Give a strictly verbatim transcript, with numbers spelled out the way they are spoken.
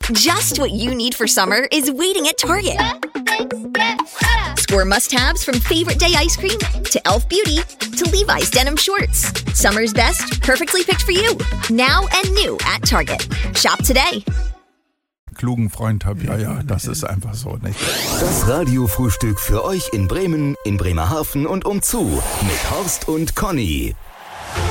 Just what you need for summer is waiting at Target. Score must-haves from favorite day ice cream to e l f Beauty to Levi's denim shorts. Summer's best, perfectly picked for you. Now and new at Target. Shop today. Klugen Freund habe, ja, ja, das ist einfach so, nicht? Das Radiofrühstück für euch in Bremen, in Bremerhaven und umzu mit Horst und Conny.